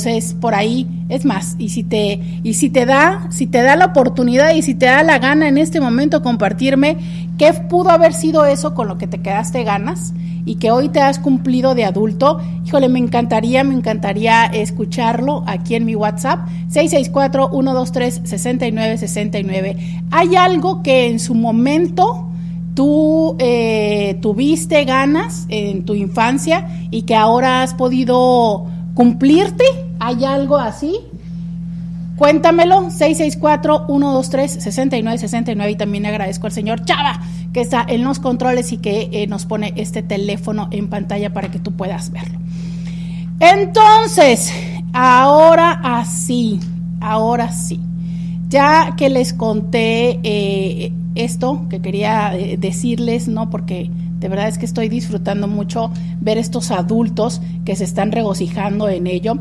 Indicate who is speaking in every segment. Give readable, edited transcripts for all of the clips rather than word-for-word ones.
Speaker 1: Entonces, por ahí, es más, y si te da la oportunidad y si te da la gana en este momento compartirme qué pudo haber sido eso con lo que te quedaste ganas y que hoy te has cumplido de adulto, híjole, me encantaría escucharlo aquí en mi WhatsApp, 664-123-6969. ¿Hay algo que en su momento tú tuviste ganas en tu infancia y que ahora has podido cumplirte? ¿Hay algo así? Cuéntamelo, 664-123-6969, y también agradezco al señor Chava que está en los controles y que nos pone este teléfono en pantalla para que tú puedas verlo. Entonces, ahora sí, ya que les conté esto que quería decirles, ¿no? Porque de verdad es que estoy disfrutando mucho ver estos adultos que se están regocijando en ello.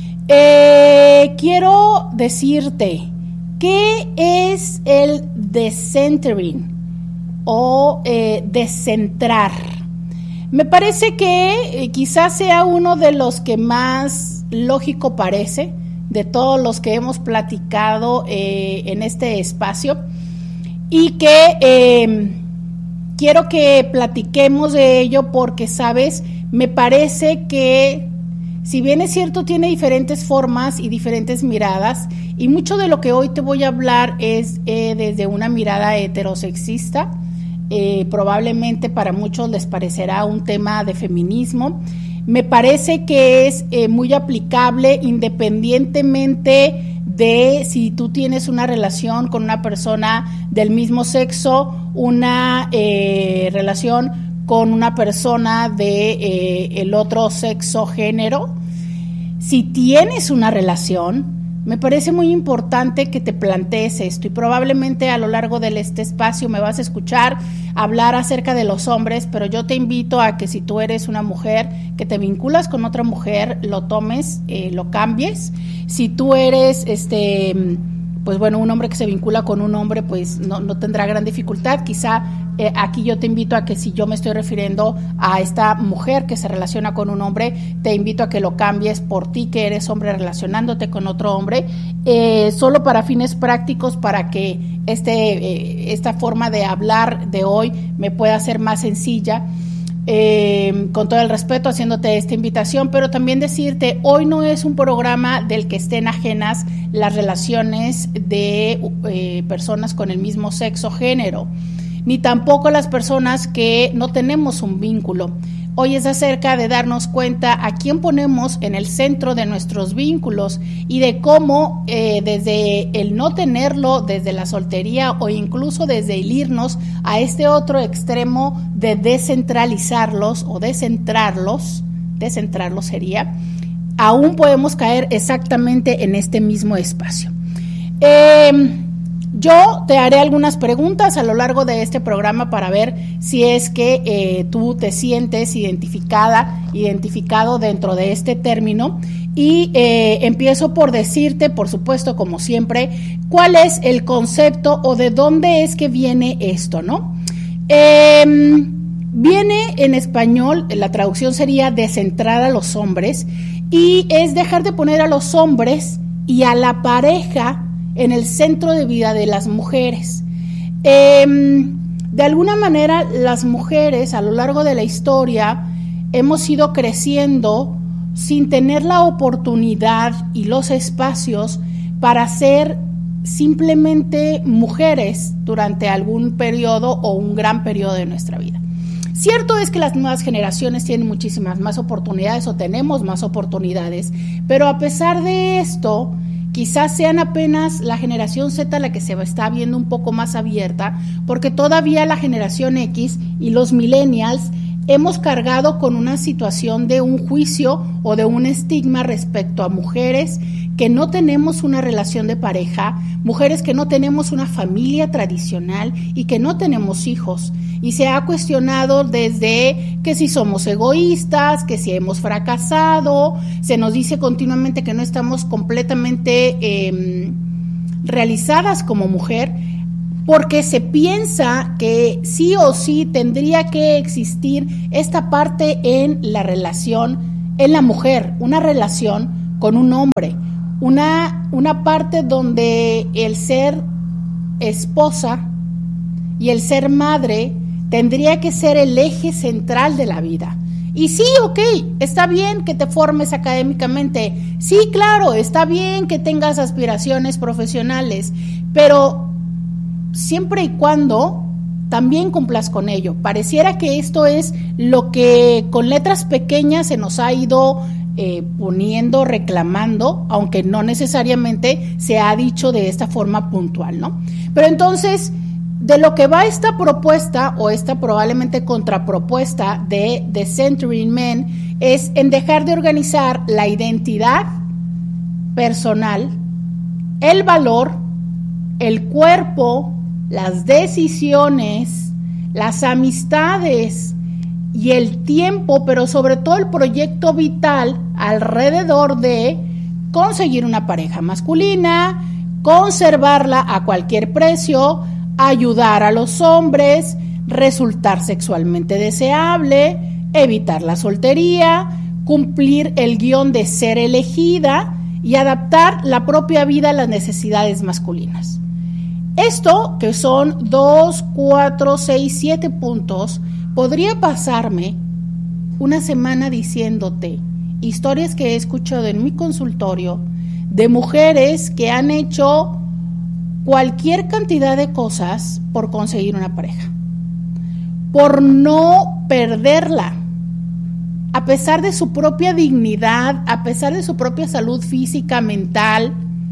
Speaker 1: Quiero decirte, ¿qué es el decentering o descentrar? Me parece que quizás sea uno de los que más lógico parece de todos los que hemos platicado en este espacio, y que quiero que platiquemos de ello porque, ¿sabes? Me parece que, si bien es cierto, tiene diferentes formas y diferentes miradas, y mucho de lo que hoy te voy a hablar es desde una mirada heterosexista. Probablemente para muchos les parecerá un tema de feminismo. Me parece que es muy aplicable independientemente de si tú tienes una relación con una persona del mismo sexo, una relación con una persona de el otro sexo, género. Si tienes una relación, me parece muy importante que te plantees esto, y probablemente a lo largo de este espacio me vas a escuchar hablar acerca de los hombres, pero yo te invito a que si tú eres una mujer que te vinculas con otra mujer, lo tomes, lo cambies. Si tú eres pues bueno, un hombre que se vincula con un hombre, pues no tendrá gran dificultad. Quizá aquí yo te invito a que, si yo me estoy refiriendo a esta mujer que se relaciona con un hombre, te invito a que lo cambies por ti, que eres hombre relacionándote con otro hombre, solo para fines prácticos, para que esta forma de hablar de hoy me pueda ser más sencilla. Con todo el respeto, haciéndote esta invitación, pero también decirte, hoy no es un programa del que estén ajenas las relaciones de personas con el mismo sexo, género, ni tampoco las personas que no tenemos un vínculo. Hoy es acerca de darnos cuenta a quién ponemos en el centro de nuestros vínculos y de cómo desde el no tenerlo, desde la soltería o incluso desde el irnos a este otro extremo de descentralizarlos o descentrarlos sería, aún podemos caer exactamente en este mismo espacio. Yo te haré algunas preguntas a lo largo de este programa para ver si es que tú te sientes identificado dentro de este término, y empiezo por decirte, por supuesto, como siempre, cuál es el concepto o de dónde es que viene esto, ¿no? Viene en español, la traducción sería descentrar a los hombres, y es dejar de poner a los hombres y a la pareja en el centro de vida de las mujeres. De alguna manera, las mujeres a lo largo de la historia hemos ido creciendo sin tener la oportunidad y los espacios para ser simplemente mujeres durante algún periodo o un gran periodo de nuestra vida. Cierto es que las nuevas generaciones tienen muchísimas más oportunidades, o tenemos más oportunidades, pero a pesar de esto, quizás sean apenas la generación Z la que se está viendo un poco más abierta, porque todavía la generación X y los millennials hemos cargado con una situación de un juicio o de un estigma respecto a mujeres que no tenemos una relación de pareja, mujeres que no tenemos una familia tradicional y que no tenemos hijos. Y se ha cuestionado desde que si somos egoístas, que si hemos fracasado, se nos dice continuamente que no estamos completamente realizadas como mujer, porque se piensa que sí o sí tendría que existir esta parte en la relación, en la mujer, una relación con un hombre. Una parte donde el ser esposa y el ser madre tendría que ser el eje central de la vida. Y sí, ok, está bien que te formes académicamente, sí, claro, está bien que tengas aspiraciones profesionales, pero siempre y cuando también cumplas con ello. Pareciera que esto es lo que con letras pequeñas se nos ha ido poniendo, reclamando, aunque no necesariamente se ha dicho de esta forma puntual, ¿no? Pero entonces, de lo que va esta propuesta, o esta probablemente contrapropuesta de The Centering Men, es en dejar de organizar la identidad personal, el valor, el cuerpo, las decisiones, las amistades y el tiempo, pero sobre todo el proyecto vital alrededor de conseguir una pareja masculina, conservarla a cualquier precio, ayudar a los hombres, resultar sexualmente deseable, evitar la soltería, cumplir el guión de ser elegida y adaptar la propia vida a las necesidades masculinas. Esto, que son 2, 4, 6, 7 puntos, podría pasarme una semana diciéndote historias que he escuchado en mi consultorio de mujeres que han hecho cualquier cantidad de cosas por conseguir una pareja, por no perderla, a pesar de su propia dignidad, a pesar de su propia salud física, mental,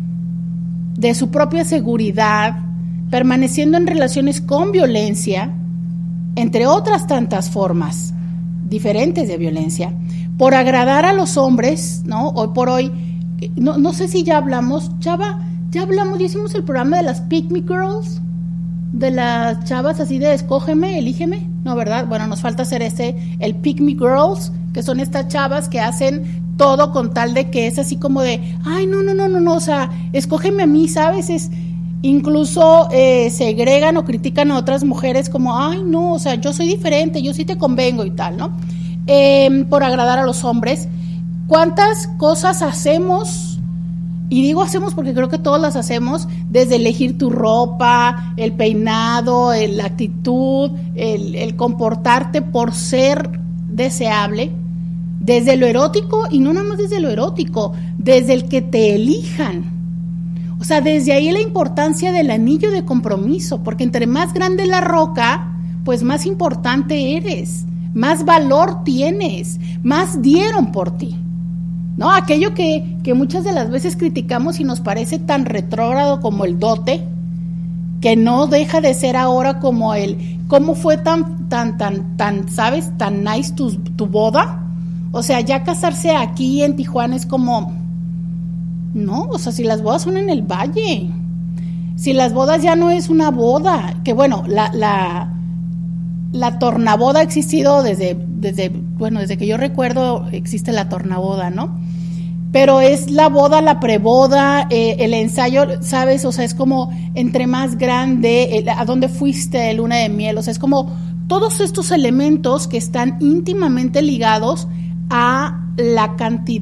Speaker 1: de su propia seguridad, permaneciendo en relaciones con violencia, entre otras tantas formas diferentes de violencia, por agradar a los hombres, ¿no? Hoy por hoy, no sé si ya hablamos, Chava, ya hicimos el programa de las Pick Me Girls, de las chavas así de escógeme, elígeme, ¿no, verdad? Bueno, nos falta hacer el Pick Me Girls, que son estas chavas que hacen todo con tal de que es así como de, ay, no, o sea, escógeme a mí, ¿sabes? Incluso segregan o critican a otras mujeres como, ay, no, o sea, yo soy diferente, yo sí te convengo y tal, ¿no? Por agradar a los hombres. ¿Cuántas cosas hacemos? Y digo hacemos porque creo que todas las hacemos, desde elegir tu ropa, el peinado, la actitud, el comportarte por ser deseable, desde lo erótico, y no nada más desde lo erótico, desde el que te elijan. O sea, desde ahí la importancia del anillo de compromiso, porque entre más grande la roca, pues más importante eres, más valor tienes, más dieron por ti. ¿No? Aquello que muchas de las veces criticamos y nos parece tan retrógrado como el dote, que no deja de ser ahora como ¿cómo fue tan, sabes, tan nice tu boda? O sea, ya casarse aquí en Tijuana es como, no, o sea, si las bodas son en el valle, si las bodas ya no es una boda, que bueno, la tornaboda ha existido desde que yo recuerdo existe la tornaboda, ¿no? Pero es la boda, la preboda, el ensayo, ¿sabes? O sea, es como entre más grande, a dónde fuiste, luna de miel, o sea, es como todos estos elementos que están íntimamente ligados a la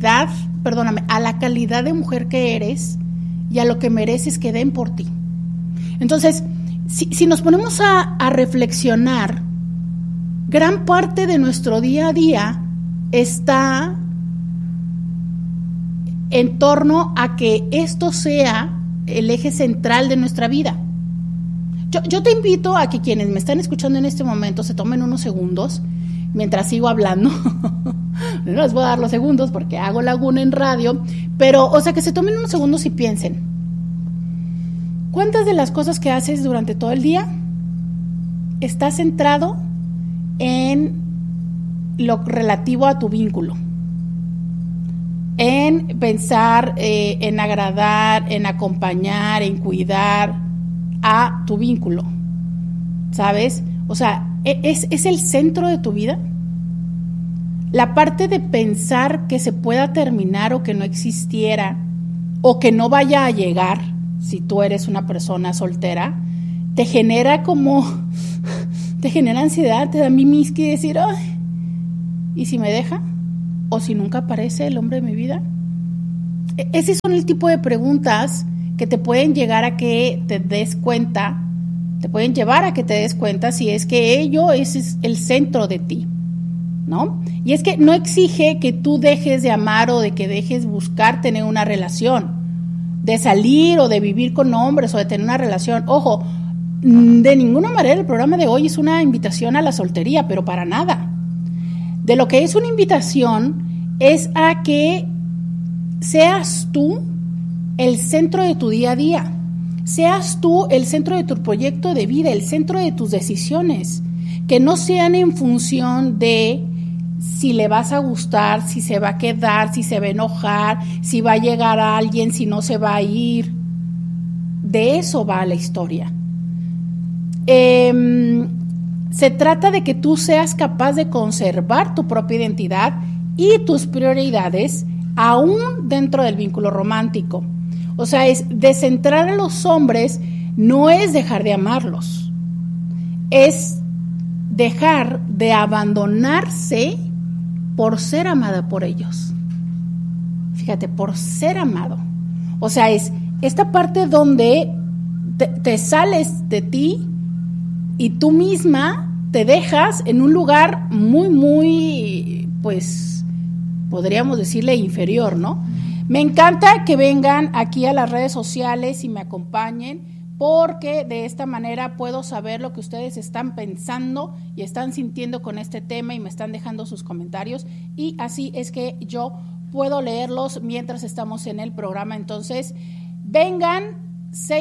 Speaker 1: a la calidad de mujer que eres y a lo que mereces que den por ti. Entonces, si nos ponemos a reflexionar, gran parte de nuestro día a día está en torno a que esto sea el eje central de nuestra vida. Yo te invito a que quienes me están escuchando en este momento se tomen unos segundos mientras sigo hablando. No les voy a dar los segundos porque hago laguna en radio, pero, o sea, que se tomen unos segundos y piensen, ¿cuántas de las cosas que haces durante todo el día está centrado en lo relativo a tu vínculo? En pensar, en agradar, en acompañar, en cuidar a tu vínculo, ¿sabes? O sea, ¿es el centro de tu vida? La parte de pensar que se pueda terminar o que no existiera o que no vaya a llegar, si tú eres una persona soltera, te genera ansiedad, te da mimisqui y decir, ay, ¿y si me deja? ¿O si nunca aparece el hombre de mi vida? ese son el tipo de preguntas que te pueden llegar a que te des cuenta, te pueden llevar a que te des cuenta si es que ello es el centro de ti, ¿no? Y es que no exige que tú dejes de amar o de que dejes buscar tener una relación, de salir o de vivir con hombres o de tener una relación. Ojo, de ninguna manera el programa de hoy es una invitación a la soltería, pero para nada. De lo que es una invitación es a que seas tú el centro de tu día a día, seas tú el centro de tu proyecto de vida, el centro de tus decisiones, que no sean en función de si le vas a gustar, si se va a quedar, si se va a enojar, si va a llegar a alguien, si no se va a ir. De eso va la historia. Se trata de que tú seas capaz de conservar tu propia identidad y tus prioridades aún dentro del vínculo romántico. O sea, es descentrar a los hombres no es dejar de amarlos, es dejar de abandonarse por ser amada por ellos. Fíjate, por ser amado. O sea, es esta parte donde te sales de ti y tú misma te dejas en un lugar muy, pues, podríamos decirle inferior, ¿no? Me encanta que vengan aquí a las redes sociales y me acompañen, porque de esta manera puedo saber lo que ustedes están pensando y están sintiendo con este tema y me están dejando sus comentarios, y así es que yo puedo leerlos mientras estamos en el programa. Entonces, vengan,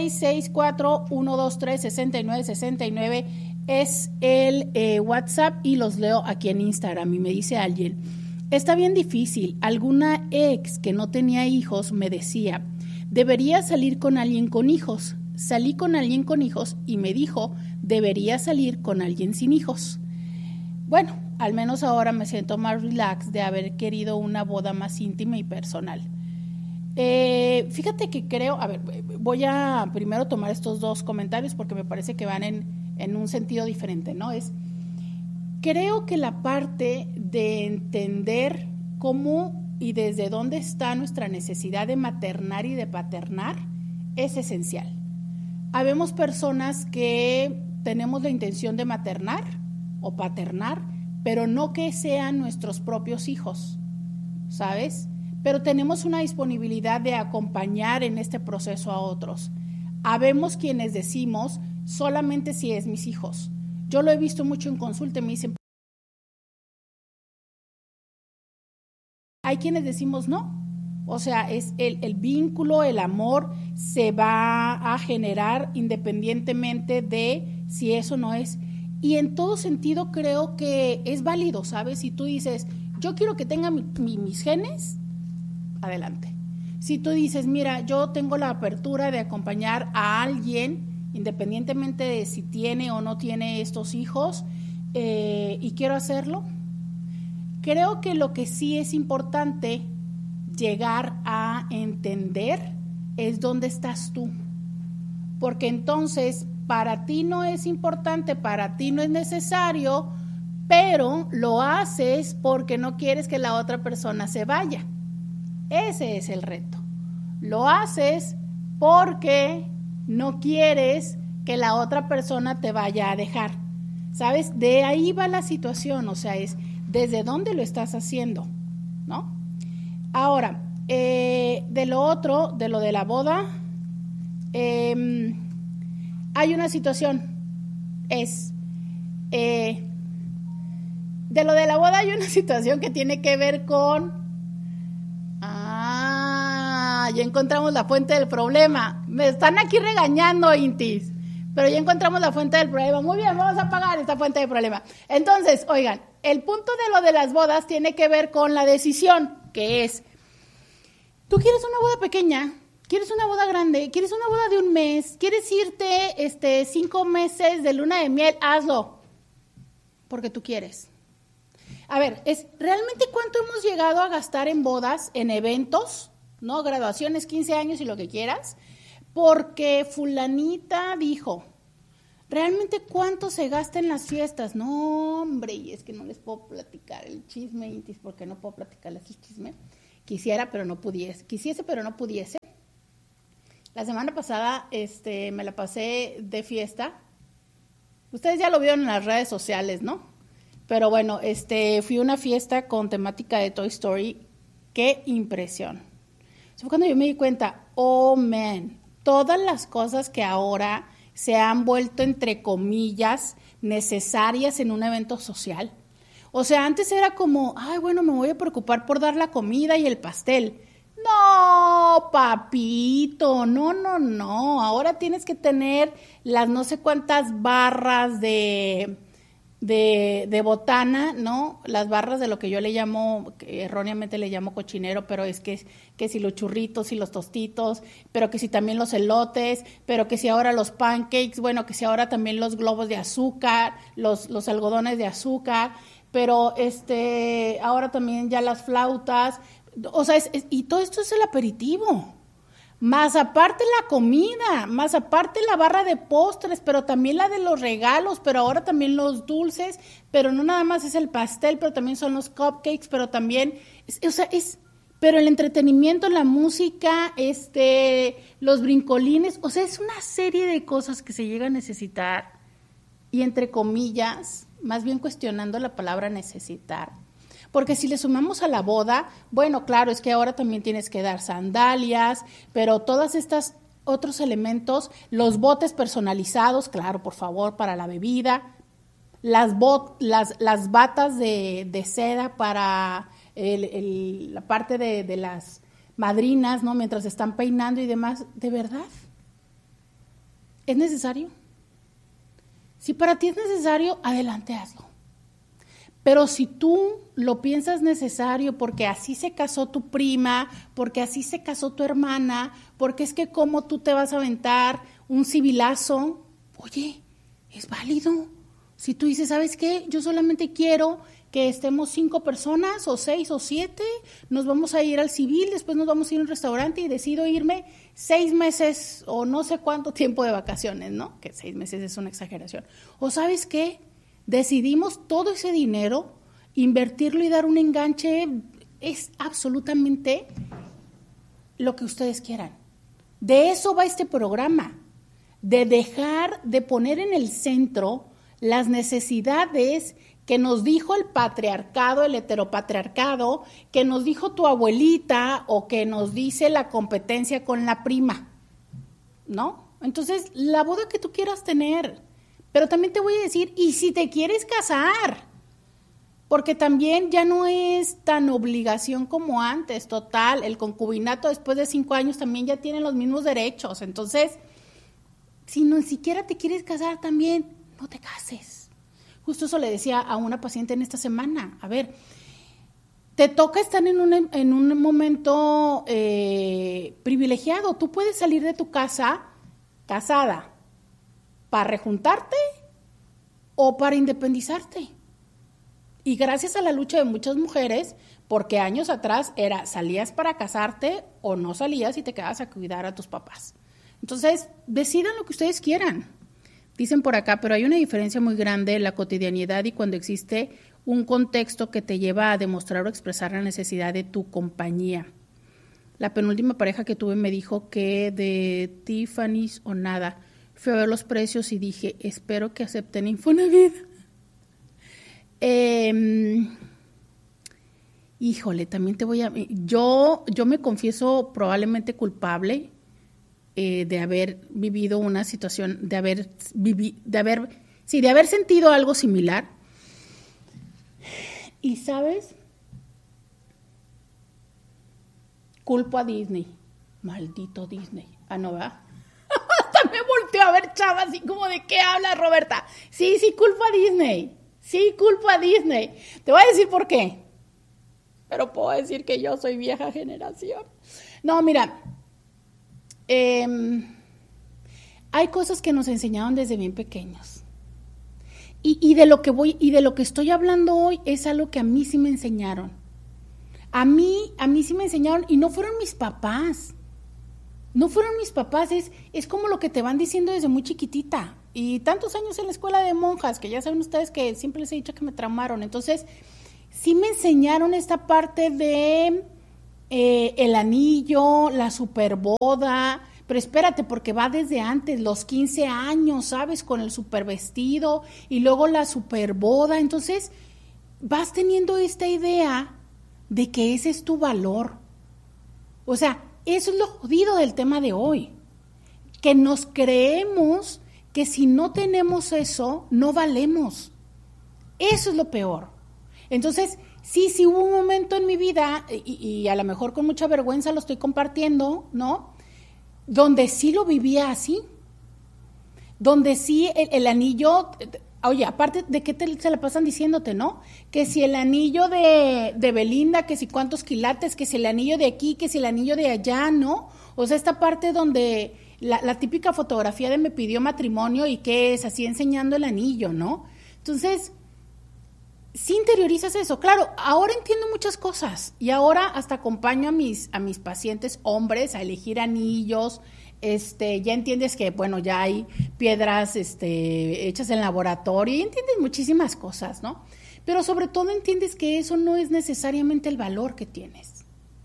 Speaker 1: 664-123-6969 es el WhatsApp y los leo aquí en Instagram. Y me dice alguien: está bien difícil. Alguna ex que no tenía hijos me decía, deberías salir con alguien con hijos. Salí con alguien con hijos y me dijo, debería salir con alguien sin hijos. Bueno, al menos ahora me siento más relax de haber querido una boda más íntima y personal. Fíjate que creo, a ver, voy a primero tomar estos dos comentarios porque me parece que van en un sentido diferente, ¿no? Creo que la parte de entender cómo y desde dónde está nuestra necesidad de maternar y de paternar es esencial. Habemos personas que tenemos la intención de maternar o paternar, pero no que sean nuestros propios hijos, ¿sabes? Pero tenemos una disponibilidad de acompañar en este proceso a otros. Habemos quienes decimos, solamente si es mis hijos. Yo lo he visto mucho en consulta, me dicen, hay quienes decimos no. O sea, es el vínculo, el amor se va a generar independientemente de si eso no es. Y en todo sentido creo que es válido, ¿sabes? Si tú dices, yo quiero que tenga mis genes, adelante. Si tú dices, mira, yo tengo la apertura de acompañar a alguien, independientemente de si tiene o no tiene estos hijos, y quiero hacerlo, creo que lo que sí es importante llegar a entender es dónde estás tú. Porque entonces para ti no es importante, para ti no es necesario, pero lo haces porque no quieres que la otra persona se vaya. Ese es el reto. Lo haces porque no quieres que la otra persona te vaya a dejar. ¿Sabes? De ahí va la situación, o sea, es desde dónde lo estás haciendo, ¿no? Ahora, de lo otro, de lo de la boda, hay una situación, de lo de la boda hay una situación que tiene que ver con, ya encontramos la fuente del problema. Me están aquí regañando, Intis, pero ya encontramos la fuente del problema. Muy bien, vamos a apagar esta fuente del problema. Entonces, oigan, el punto de lo de las bodas tiene que ver con la decisión, que es, ¿tú quieres una boda pequeña? ¿Quieres una boda grande? ¿Quieres una boda de un mes? ¿Quieres irte 5 meses de luna de miel? Hazlo, porque tú quieres. A ver, ¿realmente cuánto hemos llegado a gastar en bodas, en eventos, ¿no? Graduaciones, 15 años y lo que quieras, porque fulanita dijo. ¿Realmente cuánto se gasta en las fiestas? No, hombre, y es que no les puedo platicar el chisme, Intis, porque no puedo platicarles el chisme. Quisiera, pero no pudiese. Quisiese, pero no pudiese. La semana pasada me la pasé de fiesta. Ustedes ya lo vieron en las redes sociales, ¿no? Pero bueno, fui a una fiesta con temática de Toy Story. ¡Qué impresión! Fue cuando yo me di cuenta, oh man, todas las cosas que ahora se han vuelto, entre comillas, necesarias en un evento social. O sea, antes era como, ay, bueno, me voy a preocupar por dar la comida y el pastel. No, papito, no. Ahora tienes que tener las no sé cuántas barras de botana, ¿no? Las barras de lo que yo le llamo, que erróneamente le llamo cochinero, pero es que si los churritos y los tostitos, pero que si también los elotes, pero que si ahora los pancakes, bueno, que si ahora también los globos de azúcar, los algodones de azúcar, pero ahora también ya las flautas, o sea, y todo esto es el aperitivo. Más aparte la comida, más aparte la barra de postres, pero también la de los regalos, pero ahora también los dulces, pero no nada más es el pastel, pero también son los cupcakes, pero también, pero el entretenimiento, la música, los brincolines, o sea, es una serie de cosas que se llega a necesitar y entre comillas, más bien cuestionando la palabra necesitar. Porque si le sumamos a la boda, bueno, claro, es que ahora también tienes que dar sandalias, pero todas estas otros elementos, los botes personalizados, claro, por favor, para la bebida, las batas de seda para la parte de las madrinas, ¿no? Mientras están peinando y demás, ¿de verdad? ¿Es necesario? Si para ti es necesario, adelante, hazlo. Pero si tú lo piensas necesario porque así se casó tu prima, porque así se casó tu hermana, porque es que cómo tú te vas a aventar un civilazo, oye, es válido. Si tú dices, ¿sabes qué? Yo solamente quiero que estemos 5 personas o 6 o 7, nos vamos a ir al civil, después nos vamos a ir a un restaurante y decido irme 6 meses o no sé cuánto tiempo de vacaciones, ¿no? Que 6 meses es una exageración. O ¿sabes qué? Decidimos todo ese dinero, invertirlo y dar un enganche, es absolutamente lo que ustedes quieran. De eso va este programa, de dejar de poner en el centro las necesidades que nos dijo el patriarcado, el heteropatriarcado, que nos dijo tu abuelita o que nos dice la competencia con la prima, ¿no? Entonces, la boda que tú quieras tener. Pero también te voy a decir, y si te quieres casar, porque también ya no es tan obligación como antes, total, el concubinato después de 5 años también ya tiene los mismos derechos, entonces, si no siquiera te quieres casar también, no te cases. Justo eso le decía a una paciente en esta semana, a ver, te toca estar en un momento privilegiado, tú puedes salir de tu casa casada, para rejuntarte o para independizarte. Y gracias a la lucha de muchas mujeres, porque años atrás era salías para casarte o no salías y te quedabas a cuidar a tus papás. Entonces, decidan lo que ustedes quieran. Dicen por acá, pero hay una diferencia muy grande en la cotidianidad y cuando existe un contexto que te lleva a demostrar o expresar la necesidad de tu compañía. La penúltima pareja que tuve me dijo que de Tiffany's o nada. Fui a ver los precios y dije, espero que acepten Infonavit. Híjole, también te voy a... Yo me confieso probablemente culpable de haber vivido una situación, de haber sentido algo similar. Y, ¿sabes? Culpo a Disney. Maldito Disney. Ah, no, ¿verdad? Me volteó a ver chava así como de ¿qué habla Roberta? Sí, culpo a Disney. Sí, culpo a Disney. Te voy a decir por qué. Pero puedo decir que yo soy vieja generación. No, mira. Hay cosas que nos enseñaron desde bien pequeños. Y de lo que estoy hablando hoy es algo que a mí sí me enseñaron. A mí sí me enseñaron y no fueron mis papás. No fueron mis papás, es como lo que te van diciendo desde muy chiquitita. Y tantos años en la escuela de monjas, que ya saben ustedes que siempre les he dicho que me traumaron. Entonces, sí me enseñaron esta parte de el anillo, la superboda, pero espérate, porque va desde antes, los 15 años, ¿sabes? Con el super vestido y luego la superboda. Entonces, vas teniendo esta idea de que ese es tu valor. O sea, eso es lo jodido del tema de hoy. Que nos creemos que si no tenemos eso, no valemos. Eso es lo peor. Entonces, sí hubo un momento en mi vida, y a lo mejor con mucha vergüenza lo estoy compartiendo, ¿no? Donde sí lo vivía así. Donde sí el anillo, oye, aparte de qué se la pasan diciéndote, ¿no? Que si el anillo de Belinda, que si cuántos quilates, que si el anillo de aquí, que si el anillo de allá, ¿no? O sea, esta parte donde la típica fotografía de me pidió matrimonio y que es así enseñando el anillo, ¿no? Entonces, sí interiorizas eso. Claro, ahora entiendo muchas cosas y ahora hasta acompaño a mis pacientes hombres a elegir anillos. Ya entiendes que, bueno, ya hay piedras hechas en laboratorio y entiendes muchísimas cosas, ¿no? Pero sobre todo entiendes que eso no es necesariamente el valor que tienes.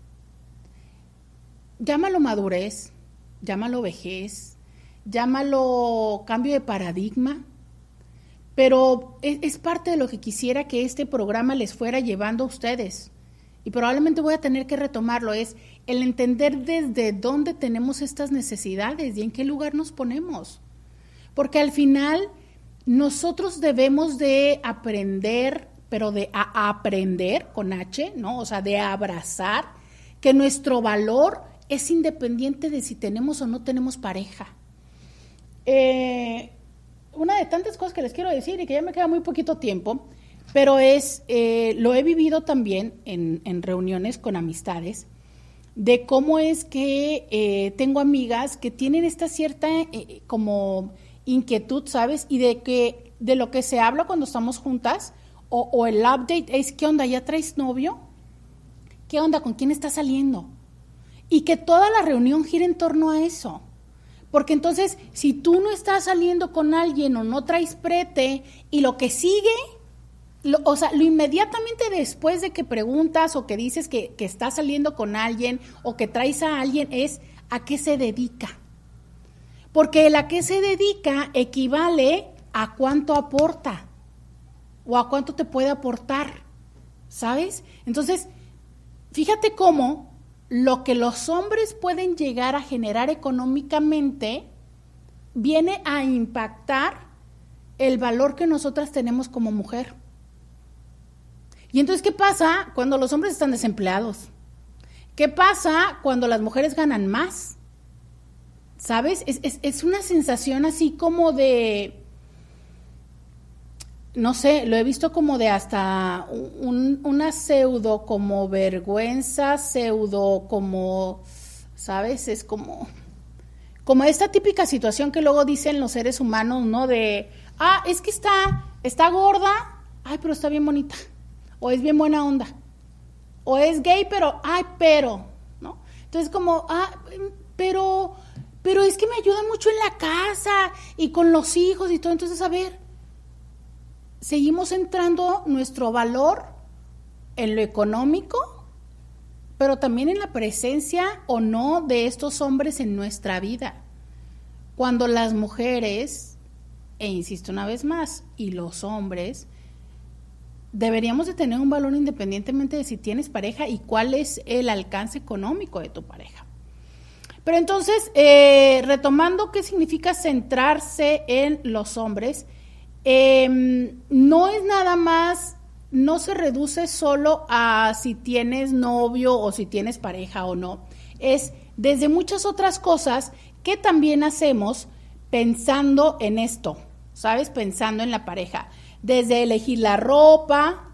Speaker 1: Llámalo madurez, llámalo vejez, llámalo cambio de paradigma, pero es parte de lo que quisiera que este programa les fuera llevando a ustedes. Y probablemente voy a tener que retomarlo, es el entender desde dónde tenemos estas necesidades y en qué lugar nos ponemos. Porque al final nosotros debemos de aprender, pero de aprender con H, ¿no? O sea, de abrazar que nuestro valor es independiente de si tenemos o no tenemos pareja. Una de tantas cosas que les quiero decir y que ya me queda muy poquito tiempo, pero lo he vivido también en reuniones con amistades, de cómo es que tengo amigas que tienen esta cierta como inquietud, ¿sabes? Y de lo que se habla cuando estamos juntas, o el update es, ¿qué onda? ¿Ya traes novio? ¿Qué onda? ¿Con quién estás saliendo? Y que toda la reunión gira en torno a eso. Porque entonces, si tú no estás saliendo con alguien o no traes prete, y lo que sigue, lo inmediatamente después de que preguntas o que dices que estás saliendo con alguien o que traes a alguien es ¿a qué se dedica? Porque el a qué se dedica equivale a cuánto aporta o a cuánto te puede aportar, ¿sabes? Entonces, fíjate cómo lo que los hombres pueden llegar a generar económicamente viene a impactar el valor que nosotras tenemos como mujer. Y entonces, ¿qué pasa cuando los hombres están desempleados? ¿Qué pasa cuando las mujeres ganan más? ¿Sabes? Es una sensación así como de, no sé, lo he visto como de hasta una pseudo como vergüenza, pseudo como, ¿sabes? Es como esta típica situación que luego dicen los seres humanos, ¿no? De, es que está gorda, ay, pero está bien bonita, o es bien buena onda, o es gay, pero, ¿no? Entonces como, pero es que me ayuda mucho en la casa y con los hijos y todo. Entonces, a ver, seguimos centrando nuestro valor en lo económico, pero también en la presencia o no de estos hombres en nuestra vida. Cuando las mujeres, e insisto una vez más, y los hombres, deberíamos de tener un valor independientemente de si tienes pareja y cuál es el alcance económico de tu pareja. Pero entonces, retomando qué significa centrarse en los hombres, no es nada más, no se reduce solo a si tienes novio o si tienes pareja o no, es desde muchas otras cosas que también hacemos pensando en esto, ¿sabes? Pensando en la pareja, desde elegir la ropa,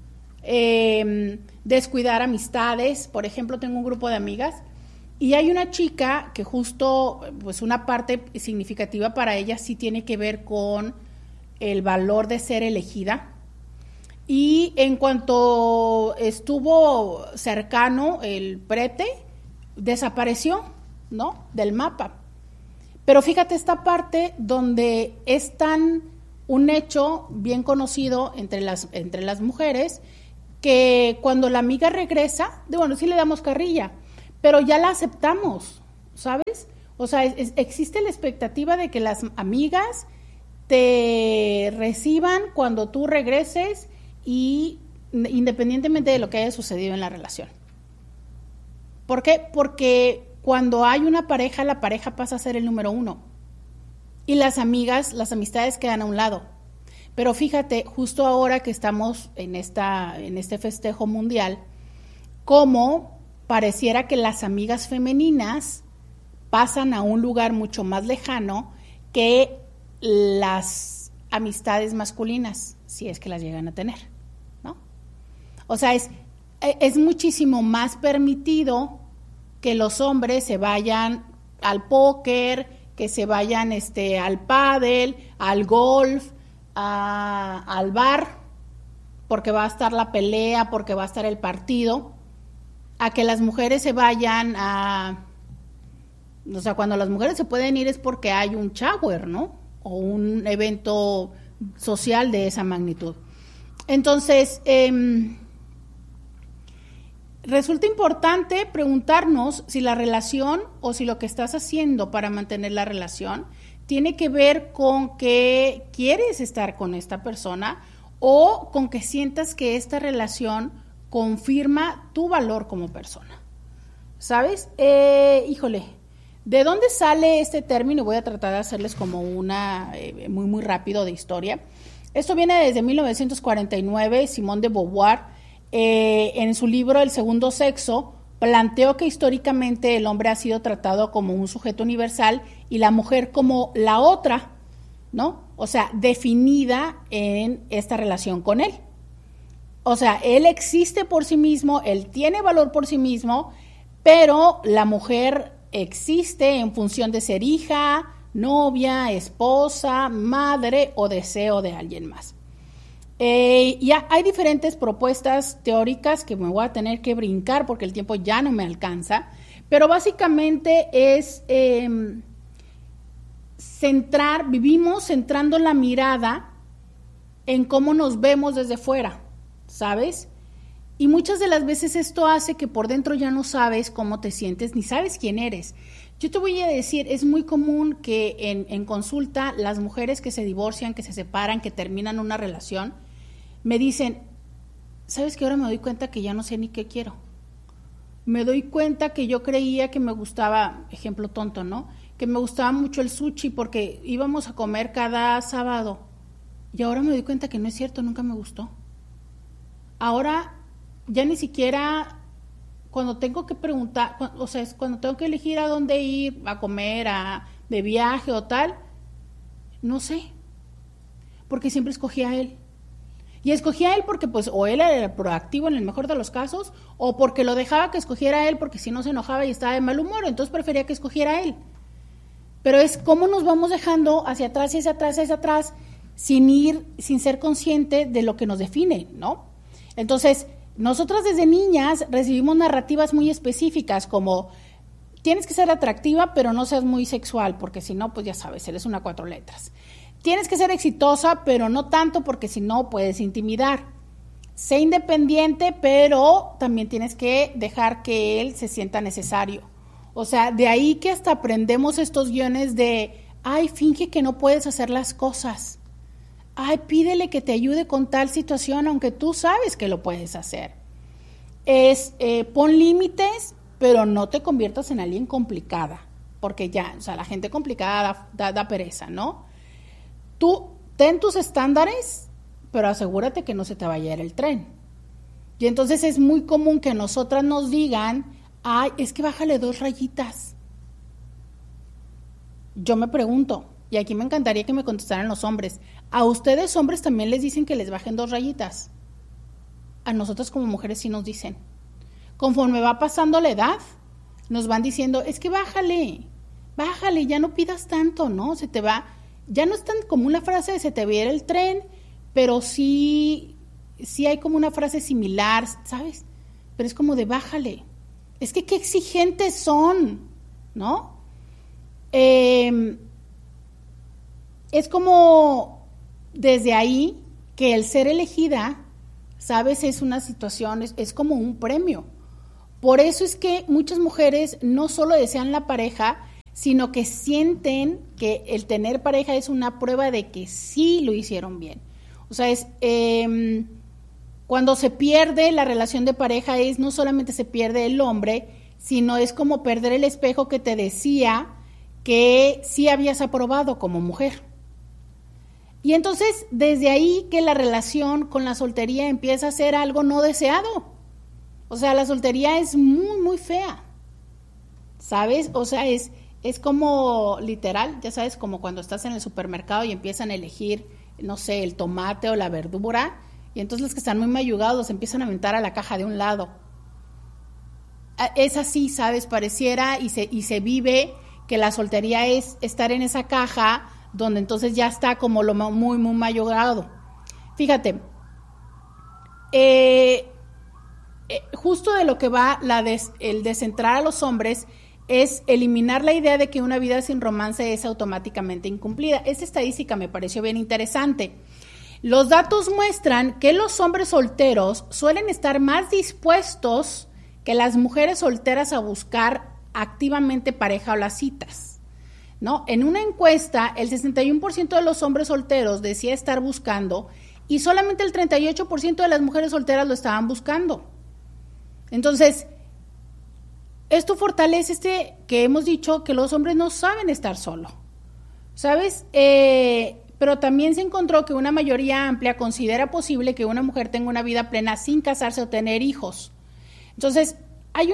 Speaker 1: descuidar amistades. Por ejemplo, tengo un grupo de amigas y hay una chica que justo, pues una parte significativa para ella sí tiene que ver con el valor de ser elegida, y en cuanto estuvo cercano el prete, desapareció, ¿no?, del mapa. Pero fíjate esta parte donde es tan un hecho bien conocido entre las mujeres, que cuando la amiga regresa, bueno, sí le damos carrilla, pero ya la aceptamos, ¿sabes? O sea, existe la expectativa de que las amigas te reciban cuando tú regreses y independientemente de lo que haya sucedido en la relación. ¿Por qué? Porque cuando hay una pareja, la pareja pasa a ser el número uno y las amigas, las amistades quedan a un lado. Pero fíjate, justo ahora que estamos en este festejo mundial, cómo pareciera que las amigas femeninas pasan a un lugar mucho más lejano que las amistades masculinas, si es que las llegan a tener, ¿no? O sea, es muchísimo más permitido que los hombres se vayan al póker, que se vayan al pádel, al golf, al bar, porque va a estar la pelea, porque va a estar el partido, a que las mujeres se vayan o sea, cuando las mujeres se pueden ir es porque hay un shower, ¿no? O un evento social de esa magnitud. Entonces, resulta importante preguntarnos si la relación o si lo que estás haciendo para mantener la relación tiene que ver con que quieres estar con esta persona o con que sientas que esta relación confirma tu valor como persona. ¿Sabes? Híjole, ¿de dónde sale este término? Voy a tratar de hacerles como una muy rápido de historia. Esto viene desde 1949, Simone de Beauvoir, en su libro El segundo sexo, planteó que históricamente el hombre ha sido tratado como un sujeto universal y la mujer como la otra, ¿no? O sea, definida en esta relación con él. O sea, él existe por sí mismo, él tiene valor por sí mismo, pero la mujer existe en función de ser hija, novia, esposa, madre o deseo de alguien más. Y hay diferentes propuestas teóricas que me voy a tener que brincar porque el tiempo ya no me alcanza, pero básicamente es vivimos centrando la mirada en cómo nos vemos desde fuera, ¿sabes? Y muchas de las veces esto hace que por dentro ya no sabes cómo te sientes ni sabes quién eres. Yo te voy a decir, es muy común que en consulta las mujeres que se divorcian, que se separan, que terminan una relación, me dicen, ¿sabes qué? Ahora me doy cuenta que ya no sé ni qué quiero. Me doy cuenta que yo creía que me gustaba, ejemplo tonto, ¿no? Que me gustaba mucho el sushi porque íbamos a comer cada sábado. Y ahora me doy cuenta que no es cierto, nunca me gustó. Ahora ya ni siquiera cuando tengo que preguntar, o sea, cuando tengo que elegir a dónde ir a comer, de viaje o tal, no sé, porque siempre escogía a él. Y escogía a él porque pues o él era proactivo en el mejor de los casos, o porque lo dejaba que escogiera a él porque si no se enojaba y estaba de mal humor, entonces prefería que escogiera a él. Pero es cómo nos vamos dejando hacia atrás y hacia atrás y hacia atrás sin ser consciente de lo que nos define, ¿no? Entonces, nosotras desde niñas recibimos narrativas muy específicas como tienes que ser atractiva pero no seas muy sexual porque si no, pues ya sabes, eres una 4 letras. Tienes que ser exitosa pero no tanto porque si no puedes intimidar. Sé independiente pero también tienes que dejar que él se sienta necesario. O sea, de ahí que hasta aprendemos estos guiones de ay, finge que no puedes hacer las cosas. Ay, pídele que te ayude con tal situación, aunque tú sabes que lo puedes hacer. Pon límites, pero no te conviertas en alguien complicada, porque ya, o sea, la gente complicada da pereza, ¿no? Tú ten tus estándares, pero asegúrate que no se te vaya a ir el tren. Y entonces es muy común que nosotras nos digan, ay, es que bájale 2 rayitas. Yo me pregunto, y aquí me encantaría que me contestaran los hombres, ¿a ustedes hombres también les dicen que les bajen 2 rayitas? A nosotros como mujeres sí nos dicen. Conforme va pasando la edad, nos van diciendo, es que bájale, ya no pidas tanto, ¿no? Se te va, ya no es tan común la frase de se te va a ir el tren, pero sí hay como una frase similar, ¿sabes? Pero es como de bájale. Es que qué exigentes son, ¿no? Es como desde ahí que el ser elegida ¿sabes? Es una situación, es como un premio. Por eso es que muchas mujeres no solo desean la pareja, sino que sienten que el tener pareja es una prueba de que sí lo hicieron bien. O sea, cuando se pierde la relación de pareja no solamente se pierde el hombre, sino es como perder el espejo que te decía que sí habías aprobado como mujer. Y entonces, desde ahí que la relación con la soltería empieza a ser algo no deseado. O sea, la soltería es muy, muy fea, ¿sabes? O sea, es como literal, ya sabes, como cuando estás en el supermercado y empiezan a elegir, no sé, el tomate o la verdura, y entonces los que están muy mayugados empiezan a aventar a la caja de un lado. Es así, ¿sabes? Pareciera y se vive que la soltería es estar en esa caja donde entonces ya está como lo muy, muy mayugado. Fíjate, justo de lo que va el descentrar a los hombres es eliminar la idea de que una vida sin romance es automáticamente incumplida. Esta estadística me pareció bien interesante. Los datos muestran que los hombres solteros suelen estar más dispuestos que las mujeres solteras a buscar activamente pareja o las citas, ¿no? En una encuesta, el 61% de los hombres solteros decía estar buscando y solamente el 38% de las mujeres solteras lo estaban buscando. Entonces, esto fortalece que hemos dicho que los hombres no saben estar solos, ¿sabes? Pero también se encontró que una mayoría amplia considera posible que una mujer tenga una vida plena sin casarse o tener hijos. Entonces, hay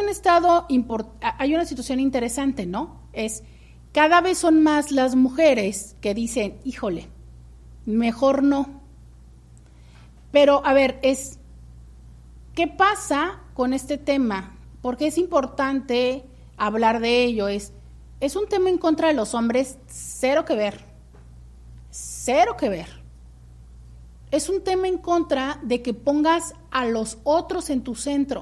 Speaker 1: una situación interesante, ¿no? Cada vez son más las mujeres que dicen, híjole, mejor no. Pero, a ver, ¿qué pasa con este tema? Porque es importante hablar de ello. Es un tema en contra de los hombres, cero que ver. Cero que ver. Es un tema en contra de que pongas a los otros en tu centro.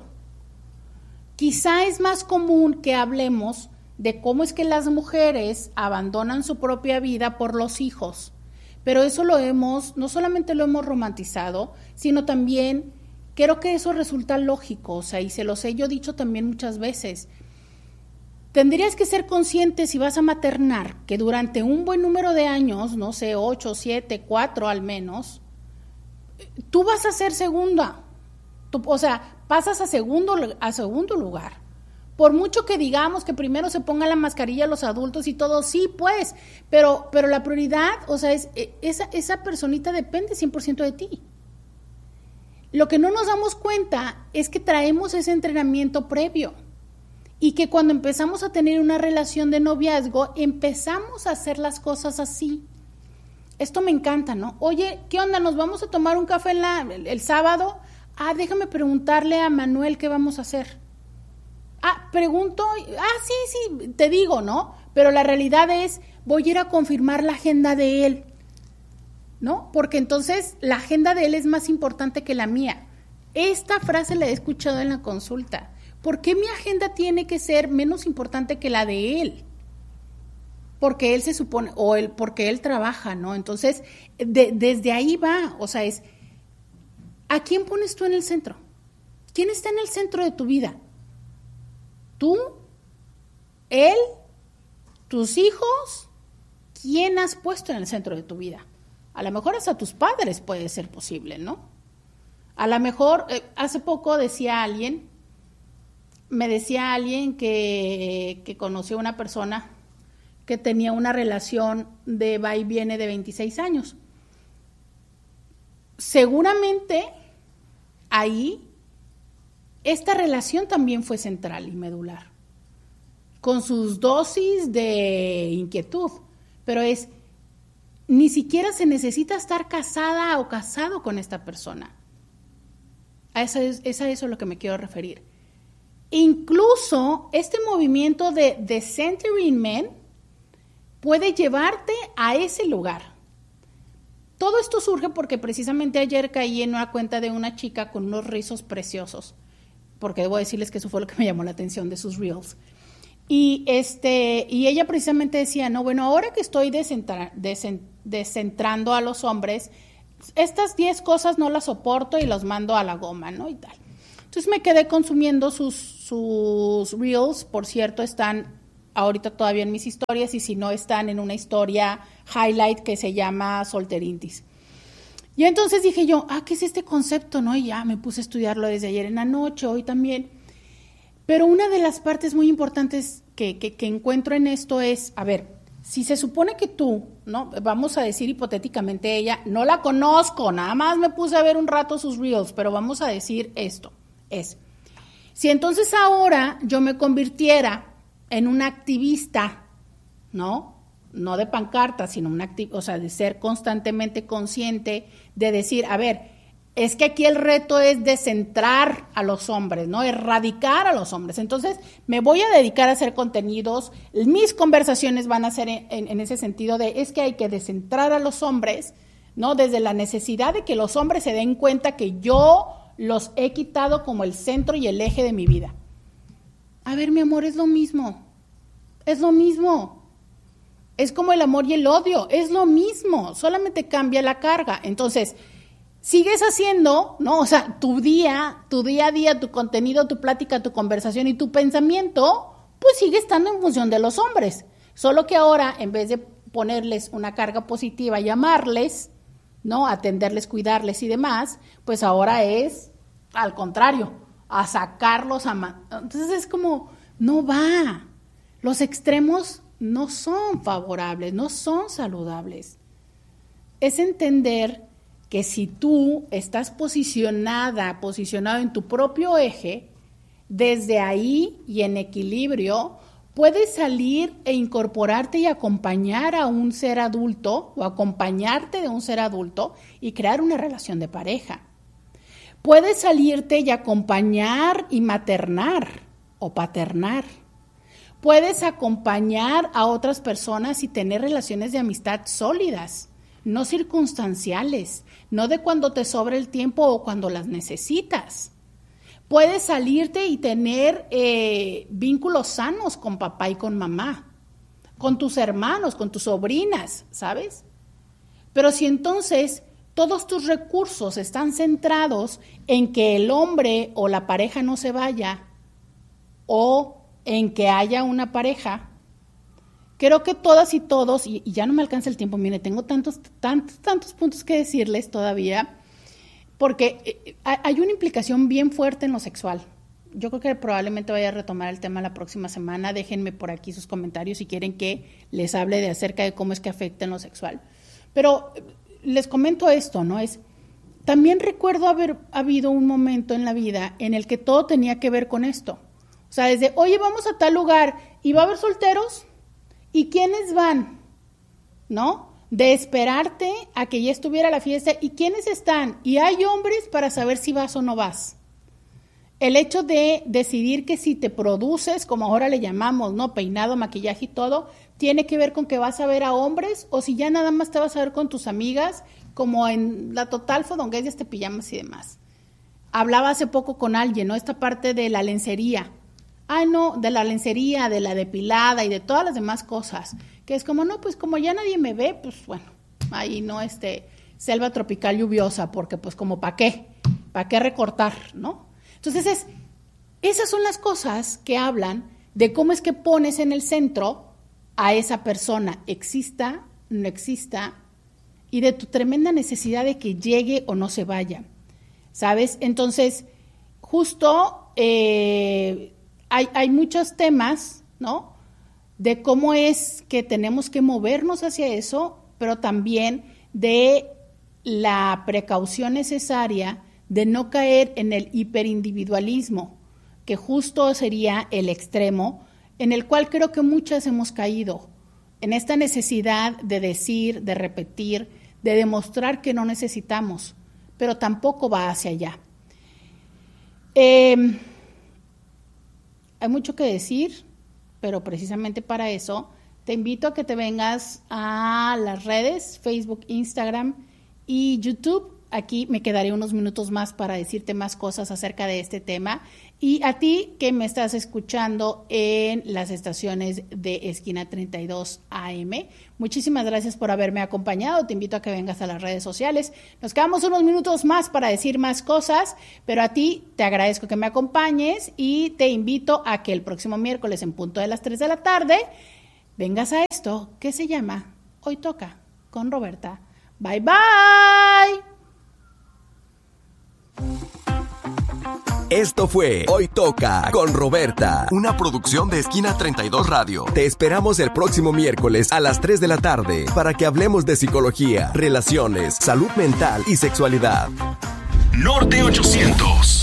Speaker 1: Quizá es más común que hablemos de cómo es que las mujeres abandonan su propia vida por los hijos, pero eso no solamente lo hemos romantizado, sino también creo que eso resulta lógico, o sea, y se los he yo dicho también muchas veces. Tendrías que ser consciente si vas a maternar que durante un buen número de años, no sé, 8, 7, 4 al menos, tú vas a ser segunda. O sea, pasas a segundo lugar. Por mucho que digamos que primero se pongan la mascarilla los adultos y todo, sí, pues, pero la prioridad, o sea, esa personita depende 100% de ti. Lo que no nos damos cuenta es que traemos ese entrenamiento previo y que cuando empezamos a tener una relación de noviazgo, empezamos a hacer las cosas así. Esto me encanta, ¿no? Oye, ¿qué onda? ¿Nos vamos a tomar un café el sábado? Déjame preguntarle a Manuel qué vamos a hacer. Pregunto, sí, te digo, ¿no? Pero la realidad es, voy a ir a confirmar la agenda de él, ¿no? Porque entonces la agenda de él es más importante que la mía. Esta frase la he escuchado en la consulta. ¿Por qué mi agenda tiene que ser menos importante que la de él? Porque él se supone, porque él trabaja, ¿no? Entonces, desde ahí va, o sea, ¿a quién pones tú en el centro? ¿Quién está en el centro de tu vida? ¿Tú? ¿Él? ¿Tus hijos? ¿Quién has puesto en el centro de tu vida? A lo mejor hasta tus padres puede ser posible, ¿no? A lo mejor, hace poco me decía alguien que conoció a una persona que tenía una relación de va y viene de 26 años. Seguramente ahí esta relación también fue central y medular, con sus dosis de inquietud, pero ni siquiera se necesita estar casada o casado con esta persona. Es a eso a lo que me quiero referir. Incluso este movimiento de centering men puede llevarte a ese lugar. Todo esto surge porque precisamente ayer caí en una cuenta de una chica con unos rizos preciosos, porque debo decirles que eso fue lo que me llamó la atención de sus reels. Y ella precisamente decía, no, bueno, ahora que estoy descentrando a los hombres, estas 10 cosas no las soporto y los mando a la goma, ¿no? Y tal. Entonces me quedé consumiendo sus reels, por cierto, están ahorita todavía en mis historias y si no están en una historia highlight que se llama Solterintis. Y entonces dije yo, ¿qué es este concepto, no? Y ya me puse a estudiarlo desde ayer en la noche, hoy también. Pero una de las partes muy importantes que encuentro en esto es, a ver, si se supone que tú, ¿no? Vamos a decir hipotéticamente ella, no la conozco, nada más me puse a ver un rato sus reels, pero vamos a decir esto, si entonces ahora yo me convirtiera en una activista, ¿no? No de pancarta, sino de ser constantemente consciente de decir, a ver, es que aquí el reto es descentrar a los hombres, ¿no? Erradicar a los hombres. Entonces, me voy a dedicar a hacer contenidos, mis conversaciones van a ser en ese sentido de, es que hay que descentrar a los hombres, ¿no? Desde la necesidad de que los hombres se den cuenta que yo los he quitado como el centro y el eje de mi vida. A ver, mi amor, es lo mismo. Es como el amor y el odio, es lo mismo, solamente cambia la carga. Entonces, sigues haciendo, ¿no? O sea, tu día a día, tu contenido, tu plática, tu conversación y tu pensamiento, pues sigue estando en función de los hombres. Solo que ahora, en vez de ponerles una carga positiva y amarles, ¿no? Atenderles, cuidarles y demás, pues ahora es al contrario, a sacarlos Entonces es como, no va. Los extremos no son favorables, no son saludables. Es entender que si tú estás posicionado en tu propio eje, desde ahí y en equilibrio, puedes salir e incorporarte y acompañar a un ser adulto o acompañarte de un ser adulto y crear una relación de pareja. Puedes salirte y acompañar y maternar o paternar. Puedes acompañar a otras personas y tener relaciones de amistad sólidas, no circunstanciales, no de cuando te sobra el tiempo o cuando las necesitas. Puedes salirte y tener vínculos sanos con papá y con mamá, con tus hermanos, con tus sobrinas, ¿sabes? Pero si entonces todos tus recursos están centrados en que el hombre o la pareja no se vaya o en que haya una pareja, creo que todas y todos, y ya no me alcanza el tiempo, mire, tengo tantos puntos que decirles todavía, porque hay una implicación bien fuerte en lo sexual. Yo creo que probablemente vaya a retomar el tema la próxima semana. Déjenme por aquí sus comentarios si quieren que les hable de acerca de cómo es que afecta en lo sexual. Pero les comento esto, ¿no? También recuerdo haber habido un momento en la vida en el que todo tenía que ver con esto. O sea, desde, oye, vamos a tal lugar y va a haber solteros, ¿y quiénes van? ¿No? De esperarte a que ya estuviera la fiesta, ¿y quiénes están? Y hay hombres para saber si vas o no vas. El hecho de decidir que si te produces, como ahora le llamamos, ¿no? Peinado, maquillaje y todo, tiene que ver con que vas a ver a hombres o si ya nada más te vas a ver con tus amigas, como en la total fodonguez de pijamas y demás. Hablaba hace poco con alguien, ¿no? Esta parte de la lencería. No, de la lencería, de la depilada y de todas las demás cosas, que es como, no, pues como ya nadie me ve, pues bueno, ahí no, selva tropical lluviosa, porque pues como ¿para qué recortar, no? Entonces esas son las cosas que hablan de cómo es que pones en el centro a esa persona, exista, no exista, y de tu tremenda necesidad de que llegue o no se vaya, ¿sabes? Entonces, justo hay muchos temas, ¿no? De cómo es que tenemos que movernos hacia eso, pero también de la precaución necesaria de no caer en el hiperindividualismo, que justo sería el extremo en el cual creo que muchas hemos caído, en esta necesidad de decir, de repetir, de demostrar que no necesitamos, pero tampoco va hacia allá. Hay mucho que decir, pero precisamente para eso te invito a que te vengas a las redes, Facebook, Instagram y YouTube, aquí me quedaré unos minutos más para decirte más cosas acerca de este tema. Y a ti que me estás escuchando en las estaciones de Esquina 32 AM, muchísimas gracias por haberme acompañado. Te invito a que vengas a las redes sociales. Nos quedamos unos minutos más para decir más cosas, pero a ti te agradezco que me acompañes y te invito a que el próximo miércoles en punto de las 3 de la tarde vengas a esto que se llama Hoy Toca con Roberta. Bye, bye.
Speaker 2: Esto fue Hoy Toca con Roberta, una producción de Esquina 32 Radio. Te esperamos el próximo miércoles a las 3 de la tarde para que hablemos de psicología, relaciones, salud mental y sexualidad. Norte 800.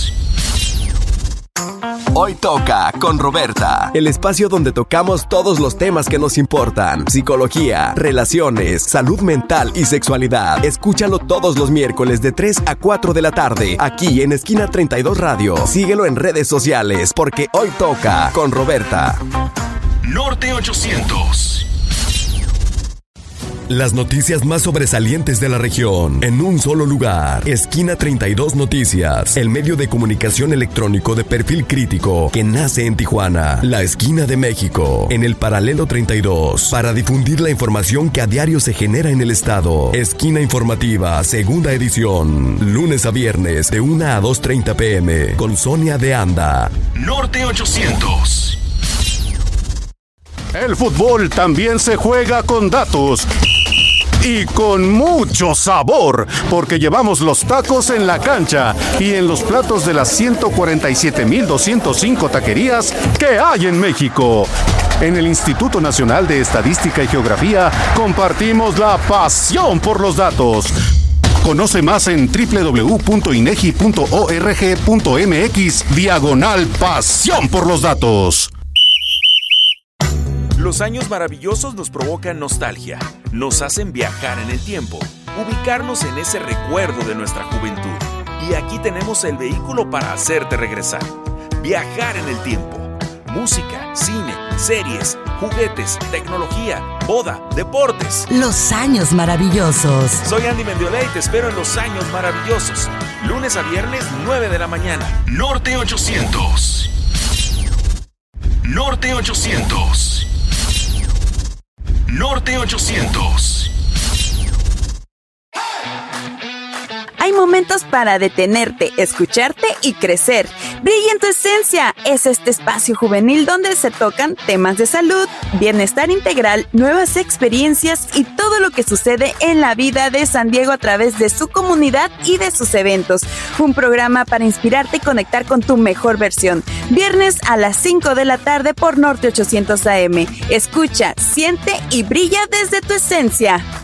Speaker 2: Hoy Toca con Roberta, el espacio donde tocamos todos los temas que nos importan: psicología, relaciones, salud mental y sexualidad. Escúchalo todos los miércoles de 3 a 4 de la tarde, aquí en Esquina 32 Radio. Síguelo en redes sociales, porque Hoy Toca con Roberta. Norte 800. Las noticias más sobresalientes de la región en un solo lugar. Esquina 32 Noticias, el medio de comunicación electrónico de perfil crítico que nace en Tijuana, la esquina de México, en el paralelo 32, para difundir la información que a diario se genera en el estado. Esquina Informativa, segunda edición, lunes a viernes de 1 a 2:30 p.m. con Sonia de Anda. Norte 800.
Speaker 3: El fútbol también se juega con datos y con mucho sabor, porque llevamos los tacos en la cancha y en los platos de las 147,205 taquerías que hay en México. En el Instituto Nacional de Estadística y Geografía compartimos la pasión por los datos. Conoce más en www.inegi.org.mx/pasión por los datos.
Speaker 4: Los años maravillosos nos provocan nostalgia, nos hacen viajar en el tiempo, ubicarnos en ese recuerdo de nuestra juventud. Y aquí tenemos el vehículo para hacerte regresar. Viajar en el tiempo. Música, cine, series, juguetes, tecnología, boda, deportes.
Speaker 5: Los años maravillosos.
Speaker 4: Soy Andy Mendiola y te espero en Los Años Maravillosos. Lunes a viernes, 9 de la mañana. Norte 800. Norte 800. Norte 800.
Speaker 6: Hay momentos para detenerte, escucharte y crecer. Brilla en tu esencia. Es este espacio juvenil donde se tocan temas de salud, bienestar integral, nuevas experiencias y todo lo que sucede en la vida de San Diego a través de su comunidad y de sus eventos. Un programa para inspirarte y conectar con tu mejor versión. Viernes a las 5 de la tarde por Norte 800 AM. Escucha, siente y brilla desde tu esencia.